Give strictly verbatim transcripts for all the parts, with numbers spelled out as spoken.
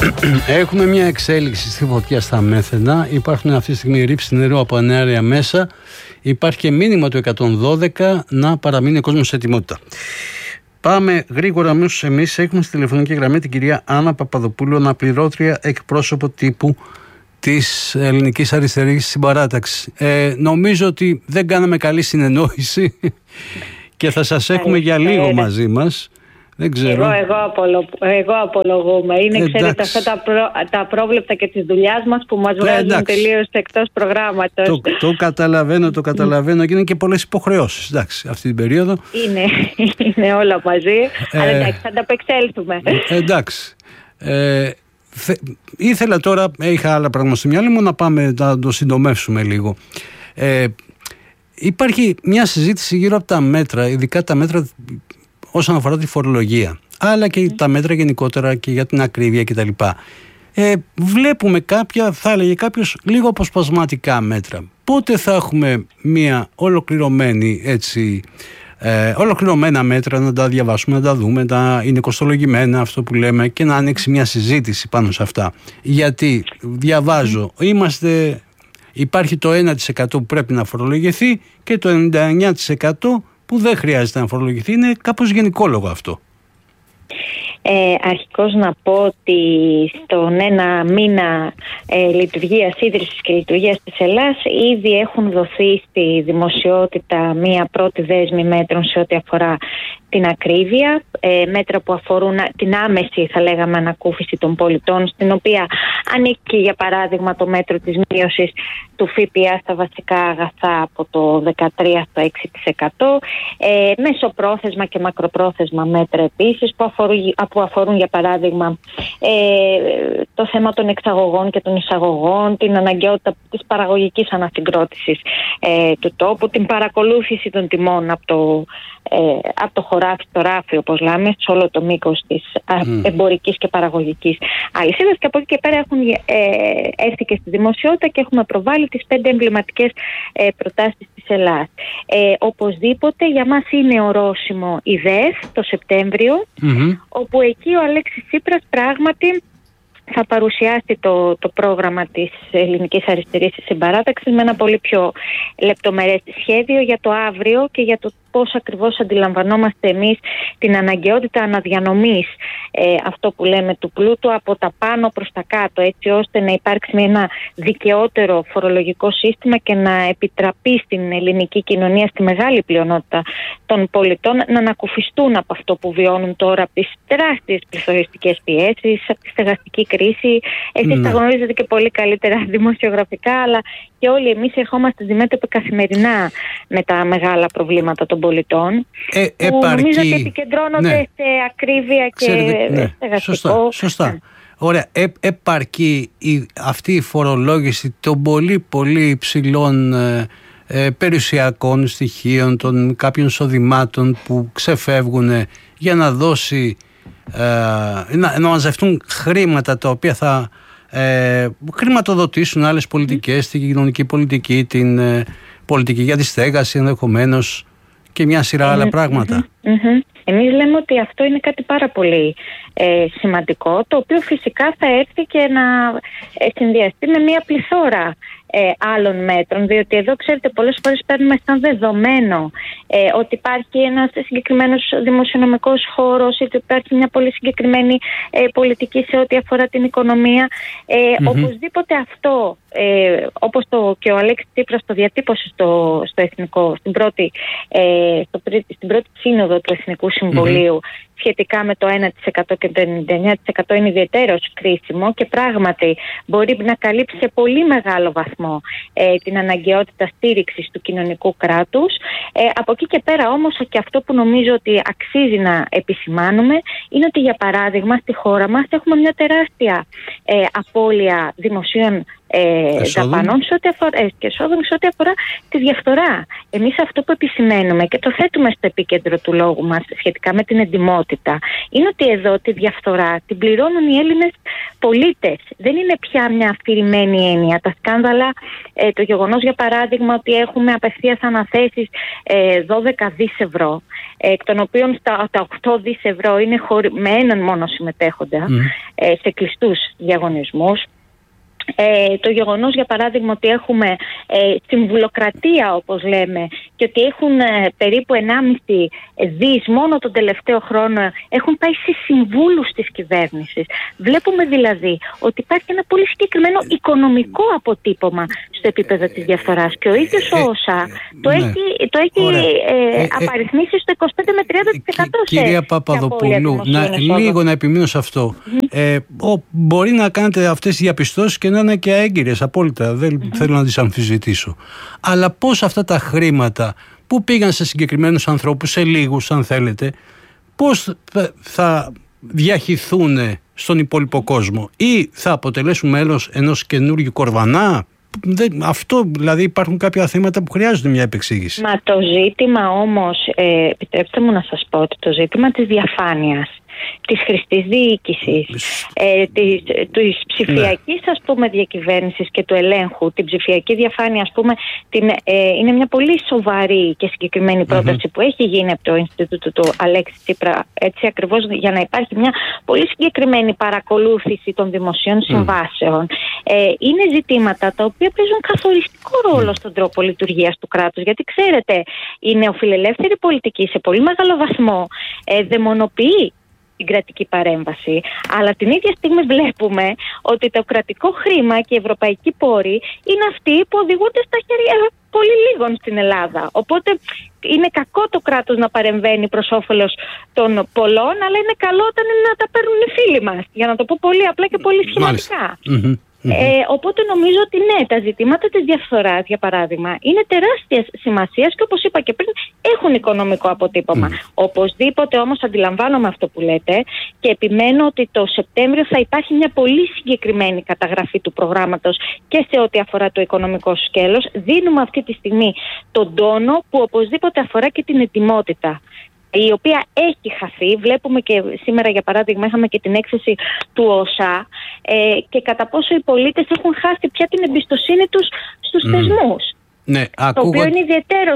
Έχουμε μια εξέλιξη στη φωτιά στα Μέθαινα. Υπάρχουν αυτή τη στιγμή ρήψεις νερού από ενέργεια μέσα. Υπάρχει και μήνυμα του εκατόν δώδεκα να παραμείνει ο κόσμος σε ετοιμότητα. Πάμε γρήγορα αμέσως εμείς. Έχουμε στη τηλεφωνική γραμμή την κυρία Άννα Παπαδοπούλου, αναπληρώτρια εκπρόσωπο τύπου της Ελληνικής Αριστερής Συμπαράταξης. Ε, νομίζω ότι δεν κάναμε καλή συνεννόηση και θα σας έχουμε για λίγο μαζί μας. Δεν ξέρω. Εγώ, εγώ, απολο, εγώ απολογούμε. Είναι, εντάξει, ξέρετε, αυτά τα, προ, τα πρόβλεπτα και της δουλειάς μας που μας βγάζουν ε, τελείως εκτός προγράμματος. Το, το καταλαβαίνω, το καταλαβαίνω και είναι και πολλές υποχρεώσεις, εντάξει, αυτή την περίοδο. Είναι, είναι όλα μαζί, ε, αλλά εντάξει, θα τα απεξέλθουμε. Ε, εντάξει. Ε, θε, ήθελα τώρα, είχα άλλα πράγματα στο μυαλό μου, να πάμε να το συντομεύσουμε λίγο. Ε, υπάρχει μια συζήτηση γύρω από τα μέτρα, ειδικά τα μέτρα όσον αφορά τη φορολογία, αλλά και mm. τα μέτρα γενικότερα και για την ακρίβεια κτλ. Ε, βλέπουμε κάποια, θα έλεγε κάποιος, λίγο αποσπασματικά μέτρα. Πότε θα έχουμε μια ολοκληρωμένη, έτσι, ε, ολοκληρωμένα μέτρα, να τα διαβάσουμε, να τα δούμε, να είναι κοστολογημένα, αυτό που λέμε, και να ανοίξει μια συζήτηση πάνω σε αυτά. Γιατί διαβάζω, mm. είμαστε, υπάρχει το ένα τοις εκατό που πρέπει να φορολογηθεί και το ενενήντα εννέα τοις εκατό που δεν χρειάζεται να φορολογηθεί. Είναι κάπως γενικόλογο αυτό. Ε, αρχικώς να πω ότι στον ένα μήνα ε, λειτουργίας, ίδρυσης και λειτουργίας της Ελλάς ήδη έχουν δοθεί στη δημοσιότητα μία πρώτη δέσμη μέτρων σε ό,τι αφορά την ακρίβεια, ε, μέτρα που αφορούν την άμεση, θα λέγαμε, ανακούφιση των πολιτών, στην οποία ανήκει για παράδειγμα το μέτρο της μείωσης του ΦΠΑ στα βασικά αγαθά από το δεκατρία στο έξι τοις εκατό, ε, μεσοπρόθεσμα και μακροπρόθεσμα μέτρα επίσης που αφορούν, που αφορούν για παράδειγμα ε, το θέμα των εξαγωγών και των εισαγωγών, την αναγκαιότητα της παραγωγικής ανασυγκρότησης ε, του τόπου, την παρακολούθηση των τιμών από το, ε, από το χωράφι στο ράφι, όπως λέμε, σε όλο το μήκος της mm. εμπορικής και παραγωγικής αλυσίδας, και από εκεί και πέρα έχουν ε, έρθει και στη δημοσιότητα και έχουμε προβάλει τις πέντε εμβληματικές ε, προτάσεις της Ελλάς. Ε, οπωσδήποτε για μας είναι ορόσημο η ΔΕΘ το Σεπτέμβριο, mm-hmm. όπου εκεί ο Αλέξης Τσίπρας πράγματι θα παρουσιάσει το, το πρόγραμμα της Ελληνικής Αριστερής Συμπαράταξης με ένα πολύ πιο λεπτομερές σχέδιο για το αύριο και για το πώς ακριβώς αντιλαμβανόμαστε εμείς την αναγκαιότητα αναδιανομής, ε, αυτό που λέμε, του πλούτου από τα πάνω προς τα κάτω, έτσι ώστε να υπάρξει ένα δικαιότερο φορολογικό σύστημα και να επιτραπεί στην ελληνική κοινωνία, στη μεγάλη πλειονότητα των πολιτών, να ανακουφιστούν από αυτό που βιώνουν τώρα, από τις τεράστιες πληθωριστικές πιέσεις, από τη στεγαστική κρίση. Εσείς τα γνωρίζετε και πολύ καλύτερα δημοσιογραφικά, αλλά και όλοι εμείς ερχόμαστε αντιμέτωποι καθημερινά με τα μεγάλα προβλήματα των πολιτών, ε, που επαρκεί, νομίζω ότι επικεντρώνονται, ναι, σε ακρίβεια και, ξέρετε, ναι, στεγαστικό. Σωστά, σωστά. Ναι. Ωραία. Ε, επαρκεί η, αυτή η φορολόγηση των πολύ πολύ υψηλών ε, ε, περιουσιακών στοιχείων, των κάποιων εισοδημάτων που ξεφεύγουν για να δώσει ε, να, να μαζευτούν χρήματα τα οποία θα ε, χρηματοδοτήσουν άλλες πολιτικές, mm. την κοινωνική πολιτική, την ε, πολιτική για τη στέγαση ενδεχομένως και μια σειρά mm-hmm. άλλα πράγματα. Mm-hmm. Εμείς λέμε ότι αυτό είναι κάτι πάρα πολύ ε, σημαντικό, το οποίο φυσικά θα έρθει και να ε, συνδυαστεί με μια πληθώρα ε, άλλων μέτρων, διότι εδώ, ξέρετε, πολλές φορές παίρνουμε σαν δεδομένο ε, ότι υπάρχει ένας συγκεκριμένος δημοσιονομικός χώρος ή ότι υπάρχει μια πολύ συγκεκριμένη ε, πολιτική σε ό,τι αφορά την οικονομία. Ε, mm-hmm. Οπωσδήποτε αυτό, ε, όπως το, και ο Αλέξης Τσίπρας το διατύπωσε στο, στο εθνικό, στην πρώτη, ε, στο, στην πρώτη σύνοδο του Εθνικού Συμβουλίου, mm-hmm. σχετικά με το ένα τοις εκατό και το ενενήντα εννέα τοις εκατό, είναι ιδιαιτέρως κρίσιμο και πράγματι μπορεί να καλύψει σε πολύ μεγάλο βαθμό ε, την αναγκαιότητα στήριξης του κοινωνικού κράτους. Ε, από εκεί και πέρα όμως, και αυτό που νομίζω ότι αξίζει να επισημάνουμε είναι ότι, για παράδειγμα, στη χώρα μας έχουμε μια τεράστια ε, απώλεια δημοσίων Ε, δαπανών σε ό,τι αφορά, ε, και εσόδων σε ό,τι αφορά τη διαφθορά. Εμείς αυτό που επισημαίνουμε και το θέτουμε στο επίκεντρο του λόγου μας σχετικά με την εντιμότητα είναι ότι εδώ τη διαφθορά την πληρώνουν οι Έλληνες πολίτες. Δεν είναι πια μια αφηρημένη έννοια. Τα σκάνδαλα, ε, το γεγονός για παράδειγμα ότι έχουμε απευθείας αναθέσεις ε, δώδεκα δις ευρώ, εκ των οποίων στα, τα οκτώ δις ευρώ είναι χωρι... με έναν μόνο συμμετέχοντα, mm. ε, σε κλειστούς διαγωνισμούς. Ε, το γεγονός, για παράδειγμα, ότι έχουμε ε, συμβουλοκρατία, όπως λέμε, και ότι έχουν ε, περίπου ενάμιση δις μόνο τον τελευταίο χρόνο, έχουν πάει σε συμβούλους της κυβέρνησης. Βλέπουμε δηλαδή ότι υπάρχει ένα πολύ συγκεκριμένο οικονομικό αποτύπωμα στο επίπεδο της διαφθοράς, και ο ίδιος ο ΩΣΑ το ναι. έχει, το έχει ε, ε, απαριθμίσει στο είκοσι πέντε με τριάντα τοις εκατό. Κυ, κυρία Παπαδοπούλου, να, λίγο να επιμείνω σε αυτό. Mm-hmm. Ε, ο, μπορεί να κάνετε αυτές τις διαπιστώσεις και να είναι και αέγκυρες, απόλυτα, δεν mm-hmm. θέλω να τις αμφισβητήσω. Αλλά πώς αυτά τα χρήματα που πήγαν σε συγκεκριμένους ανθρώπους, σε λίγους αν θέλετε, πώς θα διαχυθούν στον υπόλοιπο κόσμο, ή θα αποτελέσουν μέλος ενός καινούργιου κορβανά? Δεν, αυτό δηλαδή, υπάρχουν κάποια θέματα που χρειάζονται μια επεξήγηση. Μα το ζήτημα όμως, ε, επιτρέψτε μου να σας πω ότι το ζήτημα της διαφάνειας, της χρηστής διοίκησης, ε, της, της ψηφιακής ναι. ας πούμε διακυβέρνησης και του ελέγχου, την ψηφιακή διαφάνεια, ας πούμε, την, ε, είναι μια πολύ σοβαρή και συγκεκριμένη πρόταση mm-hmm. που έχει γίνει από το Ινστιτούτο του Αλέξη Τσίπρα, έτσι ακριβώς για να υπάρχει μια πολύ συγκεκριμένη παρακολούθηση των δημοσίων συμβάσεων. Mm. Ε, είναι ζητήματα τα οποία παίζουν καθοριστικό ρόλο mm. στον τρόπο λειτουργίας του κράτους, γιατί ξέρετε, η νεοφιλελεύθερη πολιτική σε πολύ μεγάλο βαθμό ε, δαιμονοποιεί την κρατική παρέμβαση, αλλά την ίδια στιγμή βλέπουμε ότι το κρατικό χρήμα και οι ευρωπαϊκοί πόροι είναι αυτοί που οδηγούνται στα χέρια πολύ λίγων στην Ελλάδα. Οπότε είναι κακό το κράτος να παρεμβαίνει προς όφελος των πολλών, αλλά είναι καλό όταν είναι να τα παίρνουν οι φίλοι μας, για να το πω πολύ απλά και πολύ σχηματικά. Ε, οπότε νομίζω ότι ναι, τα ζητήματα της διαφθοράς, για παράδειγμα, είναι τεράστιας σημασίας και, όπως είπα και πριν, έχουν οικονομικό αποτύπωμα. Mm. Οπωσδήποτε όμως αντιλαμβάνομαι αυτό που λέτε και επιμένω ότι το Σεπτέμβριο θα υπάρχει μια πολύ συγκεκριμένη καταγραφή του προγράμματος και σε ό,τι αφορά το οικονομικό σκέλος. Δίνουμε αυτή τη στιγμή τον τόνο που οπωσδήποτε αφορά και την ετοιμότητα, η οποία έχει χαθεί. Βλέπουμε και σήμερα, για παράδειγμα, είχαμε και την έκθεση του ΩΣΑ ε, και κατά πόσο οι πολίτες έχουν χάσει πια την εμπιστοσύνη τους στους mm. θεσμούς. Ναι, ακούγον... Το οποίο είναι ιδιαίτερο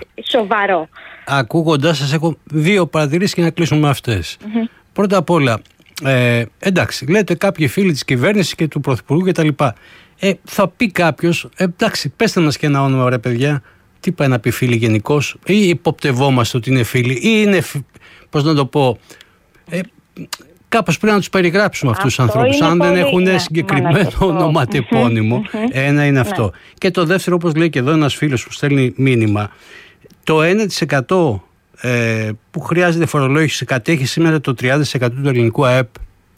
σοβαρό. Ακούγοντας σας, έχω δύο παρατηρήσεις και να κλείσουμε με αυτές. Mm-hmm. Πρώτα απ' όλα, ε, εντάξει, λέτε κάποιοι φίλοι της κυβέρνησης και του Πρωθυπουργού και τα λοιπά. Ε, θα πει κάποιος, ε, εντάξει, πέστε μας και ένα όνομα, ρε παιδιά. Τι πάει να πει φίλοι γενικώς, ή υποπτευόμαστε ότι είναι φίλοι, ή είναι, πώς να το πω, ε, κάπως πρέπει να τους περιγράψουμε αυτούς τους ανθρώπους, αν δεν έχουν ναι, συγκεκριμένο ονοματεπώνυμο. Ένα είναι αυτό. Ναι. Και το δεύτερο, όπως λέει και εδώ ένας φίλος που στέλνει μήνυμα, το ένα τοις εκατό ε, που χρειάζεται φορολόγηση κατέχει σήμερα το τριάντα τοις εκατό του ελληνικού ΑΕΠ.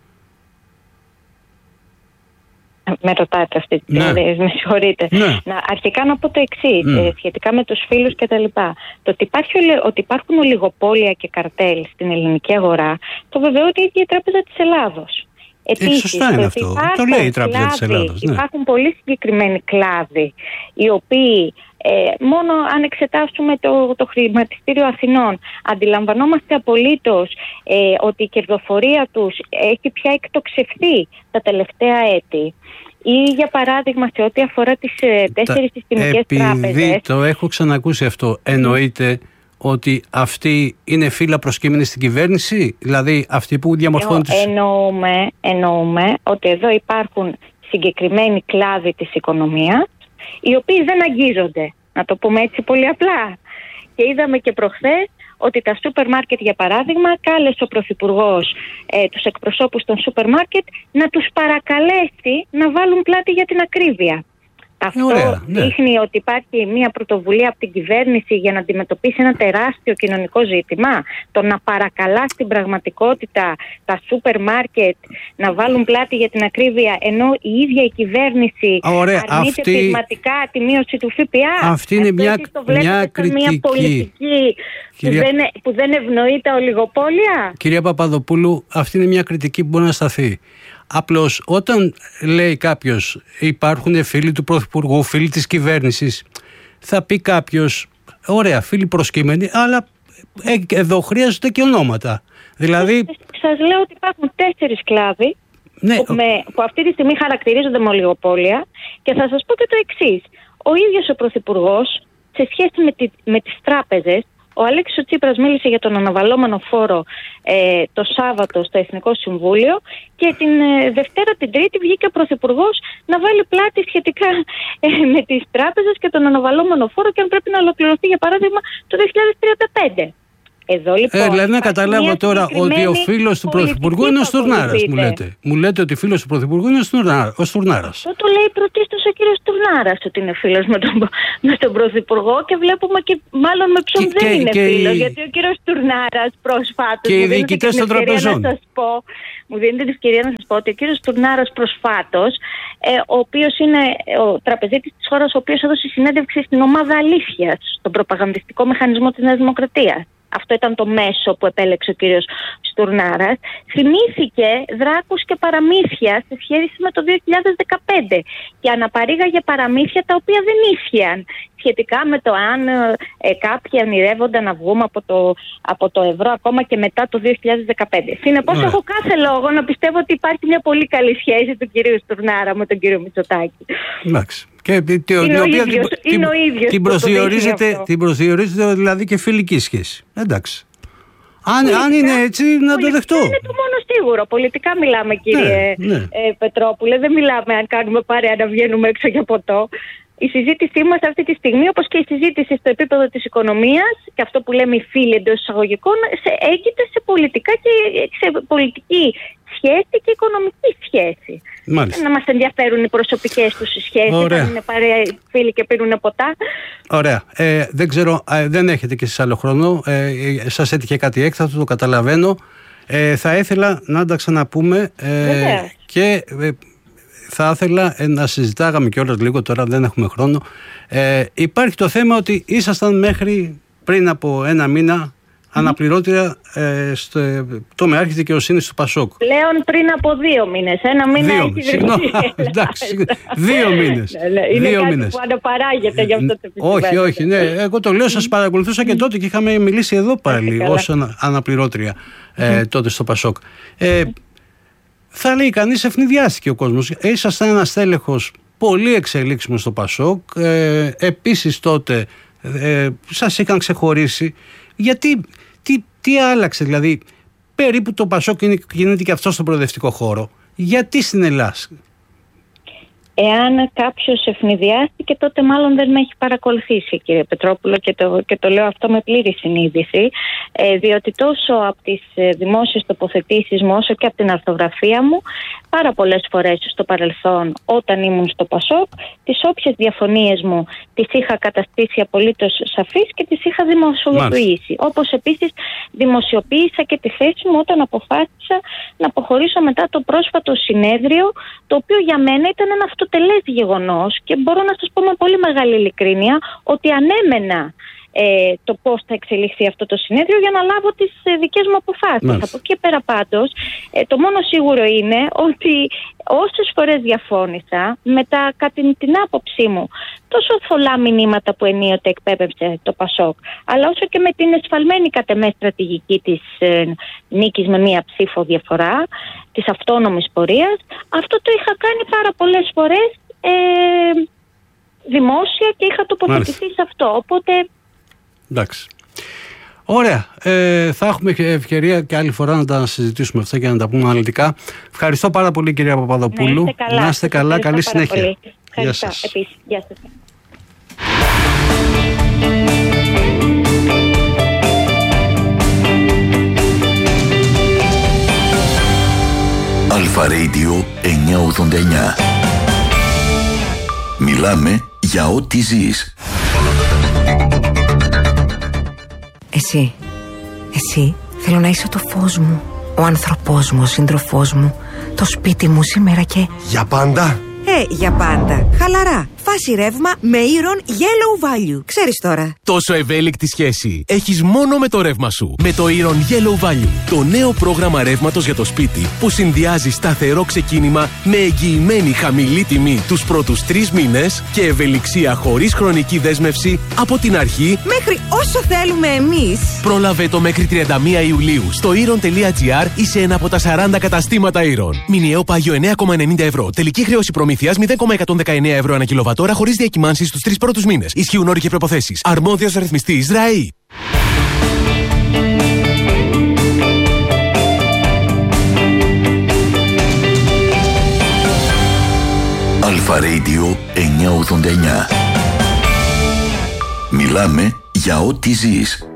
Με ρωτάτε αυτή τη στιγμή, ναι. με συγχωρείτε. Ναι. Να, αρχικά να πω το εξής, mm. ε, σχετικά με τους φίλους και τα λοιπά. Το ότι, υπάρχει, ότι υπάρχουν ολιγοπόλια και καρτέλ στην ελληνική αγορά, το βεβαιώνει η ίδια η Τράπεζα της Ελλάδος. Επίσης, ε, σωστά είναι αυτό. Το λέει η Τράπεζα κλάδοι, της Ελλάδος. Ναι. Υπάρχουν πολύ συγκεκριμένοι κλάδοι, οι οποίοι ε, μόνο αν εξετάσουμε το, το χρηματιστήριο Αθηνών, αντιλαμβανόμαστε απολύτως ε, ότι η κερδοφορία τους έχει πια εκτοξευθεί τα τελευταία έτη. Ή για παράδειγμα σε ό,τι αφορά τις ε, τέσσερις συστημικές τράπεζες. Επειδή το έχω ξανακούσει αυτό, εννοείται ότι αυτοί είναι φύλλα προσκύμενοι στην κυβέρνηση, δηλαδή αυτοί που διαμορφώνουν τις... Εννοούμε, εννοούμε ότι εδώ υπάρχουν συγκεκριμένοι κλάδοι της οικονομίας, οι οποίοι δεν αγγίζονται, να το πούμε έτσι πολύ απλά. Και είδαμε και προχθές ότι τα σούπερ μάρκετ, για παράδειγμα, κάλεσε ο Πρωθυπουργός ε, τους εκπροσώπους των σούπερ μάρκετ να τους παρακαλέσει να βάλουν πλάτη για την ακρίβεια. Αυτό Ωραία, ναι. δείχνει ότι υπάρχει μια πρωτοβουλία από την κυβέρνηση για να αντιμετωπίσει ένα τεράστιο κοινωνικό ζήτημα. Το να παρακαλά στην πραγματικότητα τα σούπερ μάρκετ να βάλουν πλάτη για την ακρίβεια, ενώ η ίδια η κυβέρνηση Ωραία, αρνείται αυτή... πειγματικά τη μείωση του ΦΠΑ. Αυτή είναι μια, μια κριτική. Μια πολιτική κυρία... που, δεν, που δεν ευνοεί τα ολιγοπόλια. Κυρία Παπαδοπούλου, αυτή είναι μια κριτική που μπορεί να σταθεί. Απλώς όταν λέει κάποιος υπάρχουν φίλοι του Πρωθυπουργού, φίλοι της κυβέρνησης, θα πει κάποιος ωραία, φίλοι προσκύμενοι, αλλά εδώ χρειάζονται και ονόματα. Δηλαδή... Σας λέω ότι υπάρχουν τέσσερις κλάδοι ναι. που, με, που αυτή τη στιγμή χαρακτηρίζονται με ολιγοπόλια και θα σας πω και το εξής. Ο ίδιος ο Πρωθυπουργός σε σχέση με, τη, με τις τράπεζες Ο Αλέξης ο Τσίπρας μίλησε για τον αναβαλλόμενο φόρο ε, το Σάββατο στο Εθνικό Συμβούλιο και την ε, Δευτέρα την Τρίτη βγήκε ο Πρωθυπουργός να βάλει πλάτη σχετικά ε, με τις τράπεζες και τον αναβαλλόμενο φόρο και αν πρέπει να ολοκληρωθεί για παράδειγμα το δύο χιλιάδες τριάντα πέντε. Εδώ λοιπόν. Ε, δηλαδή να καταλάβω τώρα ότι ο φίλος του Πρωθυπουργού είναι ο Στουρνάρας, μου λέτε. Μου λέτε ότι ο φίλος του Πρωθυπουργού είναι ο Στουρνάρας. Αυτό το λέει πρωτίστως ο κύριος Στουρνάρας, ότι είναι φίλος με τον, με τον Πρωθυπουργό και βλέπουμε και μάλλον με ποιον δεν είναι και φίλος. Και... γιατί ο κύριος Στουρνάρας προσφάτως. Και οι διοικητές των τραπεζών. Μου δίνετε την ευκαιρία να σας πω ότι ο κύριος Στουρνάρας προσφάτως, ε, ο οποίος είναι ο τραπεζίτης της χώρας, ο οποίος έδωσε συνέντευξη στην ομάδα αλήθειας, στον προπαγανδιστικό μηχανισμό της Νέας Δημοκρατίας. Αυτό ήταν το μέσο που επέλεξε ο κύριος Στουρνάρας. Θυμήθηκε δράκους και παραμύθια σε σχέση με το δύο χιλιάδες δεκαπέντε και αναπαρήγαγε παραμύθια τα οποία δεν ίσχυαν σχετικά με το αν ε, κάποιοι ονειρεύονταν να βγούμε από το, από το ευρώ ακόμα και μετά το δύο χιλιάδες δεκαπέντε. Συνεπώς yeah. έχω κάθε λόγο να πιστεύω ότι υπάρχει μια πολύ καλή σχέση του κυρίου Στουρνάρα με τον κύριο Μητσοτάκη. Εντάξει. Και την την προσδιορίζεται δηλαδή και φιλική σχέση. Εντάξει. Αν, αν είναι έτσι, να το δεχτώ. Είναι το μόνο σίγουρο. Πολιτικά μιλάμε, κύριε ναι, ναι. Ε, Πετρόπουλε. Δεν μιλάμε αν κάνουμε παρέα να βγαίνουμε έξω για ποτό. Η συζήτησή μας αυτή τη στιγμή, όπως και η συζήτηση στο επίπεδο της οικονομίας και αυτό που λέμε οι φίλοι εντός εισαγωγικών, έγκυται σε πολιτικά και σε πολιτική σχέση και οικονομική σχέση. Μάλιστα. Να μας ενδιαφέρουν οι προσωπικές τους σχέσεις, Ωραία. αν είναι παρέα φίλοι και πίνουν ποτά. Ωραία. Ε, δεν ξέρω, ε, δεν έχετε και εσείς άλλο χρόνο. Ε, σας έτυχε κάτι έκτακτο, το καταλαβαίνω. Ε, θα ήθελα να τα ξαναπούμε ε, και ε, θα ήθελα ε, να συζητάγαμε κιόλας λίγο, τώρα δεν έχουμε χρόνο. Ε, υπάρχει το θέμα ότι ήσασταν μέχρι πριν από ένα μήνα αναπληρώτρια ε, στο τομεάρχης δικαιοσύνης του Πασόκ. Πλέον πριν από δύο μήνες. Ένα μήνα δύο, έχει βρεθεί. Εντάξει, δύο μήνες. Είναι δύο κάτι μήνες. που αναπαράγεται γι' αυτό το επιστημόνιο. Όχι, όχι. Ναι. Εγώ το λέω, σας παρακολουθούσα και τότε και είχαμε μιλήσει εδώ πάλι ως ανα, αναπληρώτρια ε, τότε στο Πασόκ. Ε, θα λέει κανείς ευνηδιάστηκε ο κόσμος. Ήσασταν ένας τέλεχος πολύ εξελίξιμο στο Πασόκ. Ε, επίσης τότε ε, σας είχαν ξεχωρίσει. Γιατί, τι, τι άλλαξε, δηλαδή, περίπου το Πασόκ κινείται και αυτό στον προοδευτικό χώρο. Γιατί στην Ελλάδα? Εάν κάποιος ευνηδιάστηκε, τότε μάλλον δεν με έχει παρακολουθήσει, κύριε Πετρόπουλο, και το, και το λέω αυτό με πλήρη συνείδηση, ε, διότι τόσο από τις ε, δημόσιες τοποθετήσεις μου, όσο και από την αρθογραφία μου, πάρα πολλές φορές στο παρελθόν, όταν ήμουν στο Πασόκ, τις όποιες διαφωνίες μου τις είχα καταστήσει απολύτως σαφείς και τις είχα δημοσιοποιήσει. Όπως επίσης δημοσιοποίησα και τη θέση μου όταν αποφάσισα να αποχωρήσω μετά το πρόσφατο συνέδριο, το οποίο για μένα ήταν ένα αυτοτελές γεγονός και μπορώ να σας πω με πολύ μεγάλη ειλικρίνεια ότι ανέμενα ε, το πώς θα εξελιχθεί αυτό το συνέδριο για να λάβω τις ε, δικές μου αποφάσεις. Από εκεί και πέρα πάντως, ε, το μόνο σίγουρο είναι ότι όσες φορές διαφώνησα, μετά κατά την άποψή μου, τόσο θολά μηνύματα που ενίοτε εκπέπεψε το Πασόκ, αλλά όσο και με την εσφαλμένη κατ' εμέ στρατηγική της ε, νίκης με μία ψήφο διαφορά, της αυτόνομης πορείας, αυτό το είχα κάνει πάρα πολλές φορές ε, δημόσια και είχα τοποθετηθεί σε αυτό. Οπότε... Εντάξει. Ωραία. Ε, θα έχουμε ευκαιρία και άλλη φορά να τα συζητήσουμε αυτά και να τα πούμε αναλυτικά. Ευχαριστώ πάρα πολύ, κυρία Παπαδοπούλου. Να είστε καλά. Να είστε καλά. Καλή συνέχεια. Πολύ. Γεια σας. Επίσης. Γεια σας. Αλφα Radio εννιακόσια ογδόντα εννιά. Μιλάμε για ό,τι ζεις. Εσύ, εσύ θέλω να είσαι το φως μου, ο άνθρωπός μου, ο σύντροφός μου, το σπίτι μου σήμερα και... Για πάντα. Ε, για πάντα. Χαλαρά. Φάση ρεύμα με Iron Yellow Value. Ξέρεις τώρα. Τόσο ευέλικτη σχέση έχεις μόνο με το ρεύμα σου. Με το Iron Yellow Value. Το νέο πρόγραμμα ρεύματος για το σπίτι που συνδυάζει σταθερό ξεκίνημα με εγγυημένη χαμηλή τιμή τους πρώτους τρεις μήνες και ευελιξία χωρίς χρονική δέσμευση από την αρχή μέχρι όσο θέλουμε εμείς. Πρόλαβε το μέχρι τριάντα μία Ιουλίου στο iron τελεία gr ή σε ένα από τα σαράντα καταστήματα Iron. Μηνιαίο πάγιο εννέα κόμμα ενενήντα ευρώ. Τελική χρέωση προμήθειας μηδέν κόμμα εκατόν δεκαεννέα ευρώ ανά κιλοβατόρα χωρίς διακυμάνσεις στους τρεις πρώτους μήνες. Ισχύουν όροι και προϋποθέσεις. Αρμόδιος ρυθμιστής ΡΑΗ. Αλφα Radio εννιακόσια ογδόντα εννιά. Μιλάμε για ό,τι ζεις.